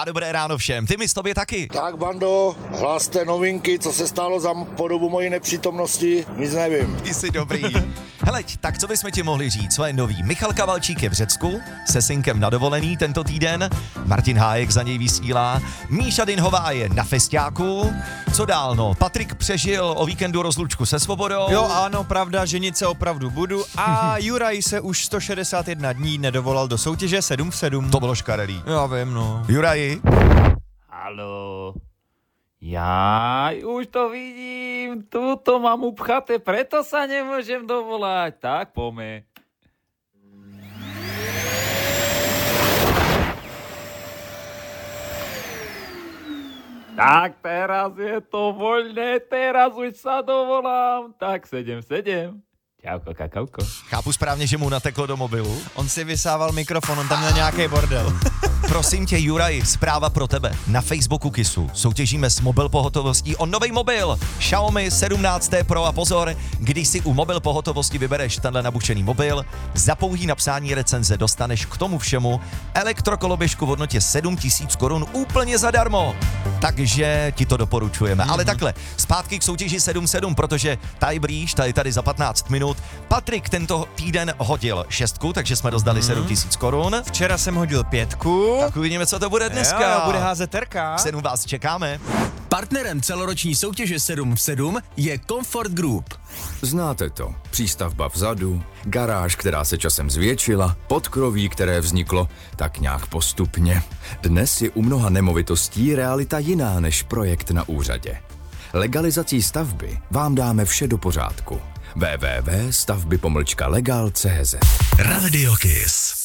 a dobré ráno všem. Ty mi s tobě taky. Tak, bando, hlaste novinky, co se stalo za po dobu mojí nepřítomnosti, nic nevím. Ty jsi dobrý. Heleď, tak co bychom ti mohli říct, co je nový? Michal Kavalčík je v Řecku, se synkem na dovolený tento týden, Martin Hájek za něj vysílá, Míša Dinhová je na festiáku, co dál no, Patrik přežil o víkendu rozlučku se Svobodou. Jo, ano, pravda, ženit se opravdu budu a Juraj se už 161 dní nedovolal do soutěže 7 v 7. To bylo škaredý. Já vím, no. Juraji? Haló. Jaj, už to vidím, tuto mám upchaté, preto sa nemôžem dovolať. Tak, poďme. Tak, teraz je to voľné, teraz už sa dovolám. Tak, 7. Čauko, kakauko. Chápu správně, že mu nateklo do mobilu? On si vysával mikrofon, on tam měl nějaký bordel. Prosím tě, Juraj, zpráva pro tebe. Na Facebooku Kissu soutěžíme s mobil pohotovostí o nový mobil Xiaomi 17T Pro a pozor, když si u mobil pohotovosti vybereš tenhle nabušený mobil, za pouhý napsání recenze dostaneš k tomu všemu elektrokoloběžku v hodnotě 7 000 korun úplně zadarmo. Takže ti to doporučujeme. Ale takhle, zpátky k soutěži 7-7, protože Tajbrýš, tady za 15 minut. Patrik tento týden hodil 6, takže jsme rozdali 7 000 korun. Včera jsem hodil 5. Tak uvidíme, co to bude dneska. Jo, bude házet terka. 7 vás čekáme. Partnerem celoroční soutěže 7 v 7 je Comfort Group. Znáte to. Přístavba vzadu, garáž, která se časem zvětšila, podkroví, které vzniklo tak nějak postupně. Dnes je u mnoha nemovitostí realita jiná než projekt na úřadě. Legalizací stavby vám dáme vše do pořádku. www.stavby-legal.cz Radio Kiss.